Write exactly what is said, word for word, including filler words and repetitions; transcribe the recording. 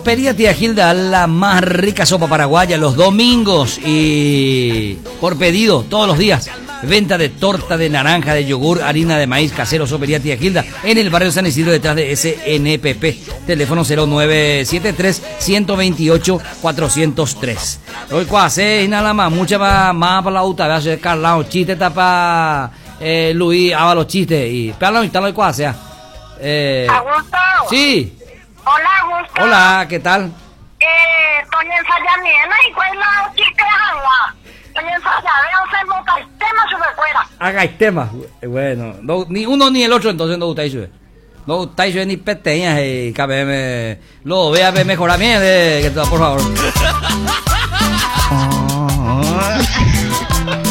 Sopería Tía Gilda, la más rica sopa paraguaya los domingos y por pedido todos los días. Venta de torta de naranja, de yogur, harina de maíz casero, Sopería Tía Gilda, en el barrio San Isidro, detrás de S N P P. Teléfono cero nueve siete tres, uno dos ocho, cuatro cero tres. Hoy cuase y nada más, mucha más, más para la uta, vea, Carlao, chiste tapa, eh, Luis, haga los chistes y pégalo y tal hoy cuase. Eh, Augusto. sí. Hola, Augusto. Hola, ¿qué tal? Eh, estoy ensayando y cuál es la chiste de agua. Estoy ensayando, veo ser boca el tema sobre fuera. Haga el tema. Bueno, no, ni uno ni el otro entonces no gustáis. No gustáis ni peteñas y K B M. Lo vea mejorar bien, eh, por favor.